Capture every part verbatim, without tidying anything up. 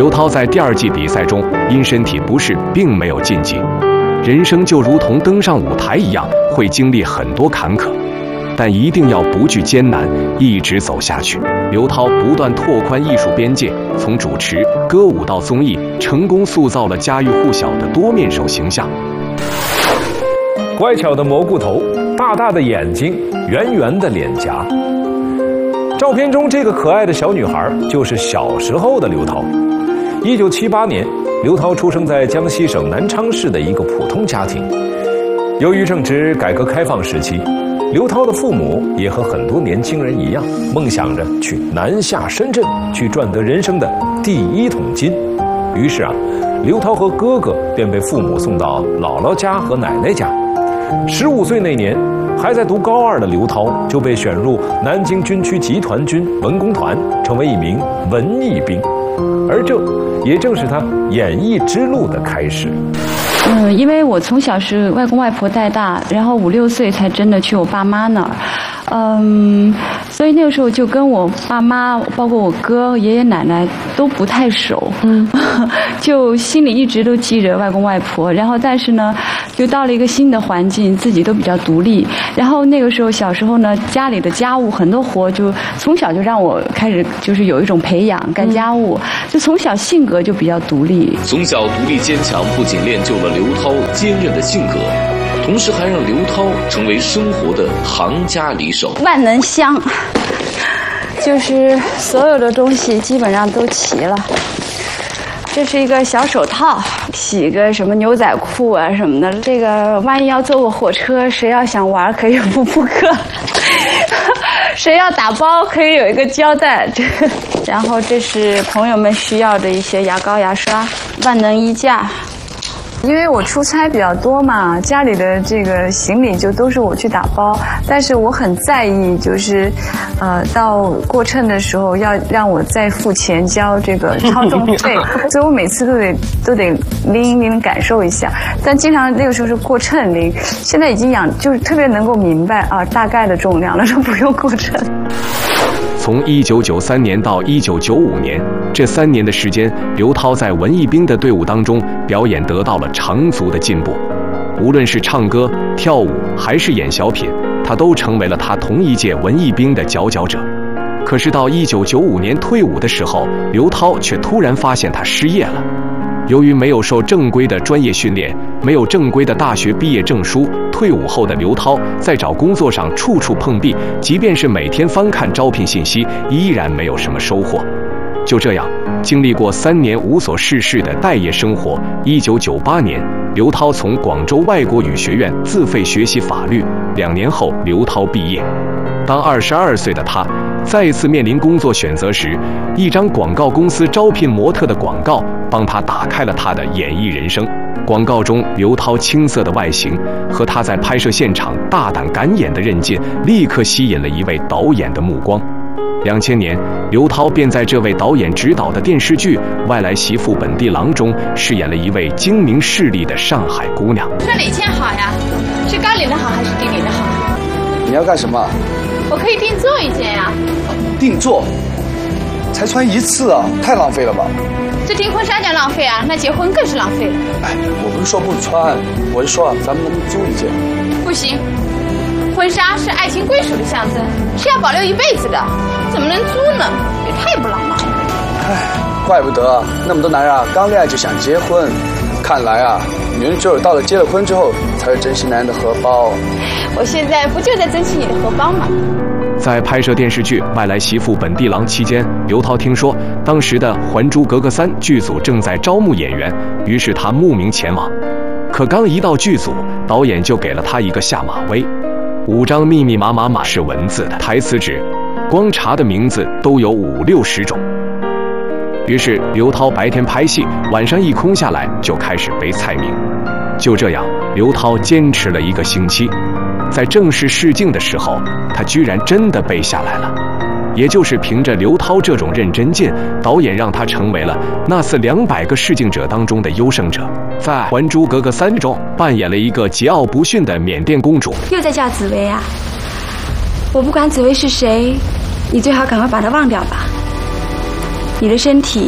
刘涛在第二季比赛中因身体不适并没有晋级。人生就如同登上舞台一样，会经历很多坎坷，但一定要不惧艰难，一直走下去。刘涛不断拓宽艺术边界，从主持、歌舞到综艺，成功塑造了家喻户晓的多面手形象。 乖巧的蘑菇头，大大的眼睛，圆圆的脸颊。照片中这个可爱的小女孩就是小时候的刘涛。一九七八年，刘涛出生在江西省南昌市的一个普通家庭。由于正值改革开放时期，刘涛的父母也和很多年轻人一样，梦想着去南下深圳，去赚得人生的第一桶金。于是啊，刘涛和哥哥便被父母送到姥姥家和奶奶家。十五岁那年，还在读高二的刘涛就被选入南京军区集团军文工团，成为一名文艺兵，而这也正是他演艺之路的开始。 嗯，因为我从小是外公外婆带大，然后五六岁才真的去我爸妈那儿，嗯，所以那个时候就跟我爸妈，包括我哥、爷爷奶奶都不太熟，嗯，就心里一直都记着外公外婆，然后但是呢，就到了一个新的环境，自己都比较独立，然后那个时候小时候呢，家里的家务很多活就从小就让我开始就是有一种培养干家务，嗯、就从小性格就比较独立。 从小独立坚强，不仅练就了刘涛坚韧的性格，同时还让刘涛成为生活的行家里手。 万能箱，就是所有的东西基本上都齐了。这是一个小手套，洗个什么牛仔裤啊什么的。这个万一要坐过火车，谁要想玩可以补补课，谁要打包可以有一个胶带。这个，然后这是朋友们需要的一些牙膏、牙刷，万能衣架。因为我出差比较多嘛，家里的这个行李就都是我去打包，但是我很在意，就是呃到过秤的时候要让我再付钱交这个超重费，所以我每次都得都得拎一拎感受一下。但经常那个时候是过秤拎，现在已经养就是特别能够明白啊大概的重量了，就不用过秤。 从一九九三年到一九九五年，这三年的时间，刘涛在文艺兵的队伍当中表演得到了长足的进步。无论是唱歌、跳舞还是演小品，他都成为了他同一届文艺兵的佼佼者。可是到一九九五年退伍的时候，刘涛却突然发现他失业了。由于没有受正规的专业训练，没有正规的大学毕业证书，退伍后的刘涛在找工作上处处碰壁，即便是每天翻看招聘信息，依然没有什么收获。就这样，经历过三年无所事事的待业生活，一九九八年，刘涛从广州外国语学院自费学习法律，两年后刘涛毕业。当二十二岁的他再一次面临工作选择时，一张广告公司招聘模特的广告帮他打开了他的演艺人生。广告中刘涛青涩的外形和他在拍摄现场大胆敢演的韧劲，立刻吸引了一位导演的目光。两千年，刘涛便在这位导演执导的电视剧《外来媳妇本地郎》中饰演了一位精明势利的上海姑娘。 穿哪件好呀？是高领的好还是低领的好？ 你要干什么？ 我可以定做一件呀。 定做？才穿一次啊，太浪费了吧？ 这订婚纱叫浪费啊，那结婚更是浪费了。 哎，我不是说不穿，我是说啊，咱们能不能租一件？ 不行，婚纱是爱情归属的象征，是要保留一辈子的，怎么能租呢？也太不浪漫了。 哎，怪不得那么多男人啊，刚恋爱就想结婚。看来啊，女人只有到了结了婚之后，才会珍惜男人的荷包。 我现在不就在珍惜你的荷包吗？ 在拍摄电视剧《外来媳妇本地郎》期间，刘涛听说当时的《还珠格格三》剧组正在招募演员，于是他慕名前往。可刚一到剧组，导演就给了他一个下马威，五张密密麻麻满是文字的台词纸，光查的名字都有五六十种。于是刘涛白天拍戏，晚上一空下来就开始背菜名。就这样，刘涛坚持了一个星期，在正式试镜的时候，他居然真的背下来了。也就是凭着刘涛这种认真劲，导演让他成为了那次两百个试镜者当中的优胜者。在《还珠格格三》中扮演了一个桀骜不驯的缅甸公主。 又在叫紫薇啊？我不管紫薇是谁，你最好赶快把她忘掉吧。你的身体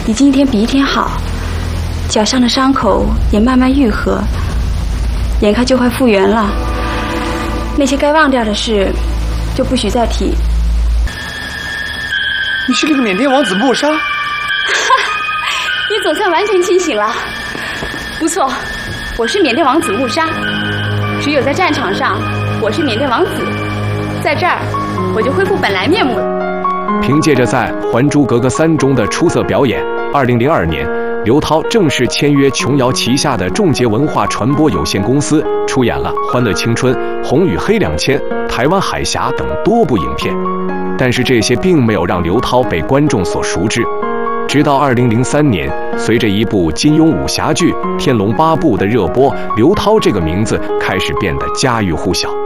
你今天比一天好，脚上的伤口也慢慢愈合，眼看就快复原了。那些该忘掉的事，就不许再提。 你是那个缅甸王子莫莎？ 你总算完全清醒了。不错，我是缅甸王子穆莎。只有在战场上，我是缅甸王子，在这儿，我就恢复本来面目了。 凭借着在《还珠格格三》中的出色表演，二零零二年，刘涛正式签约琼瑶旗下的众杰文化传播有限公司，出演了《欢乐青春》《红与黑两千》《台湾海峡》等多部影片。但是这些并没有让刘涛被观众所熟知。直到二零零三年，随着一部金庸武侠剧《天龙八部》的热播，刘涛这个名字开始变得家喻户晓。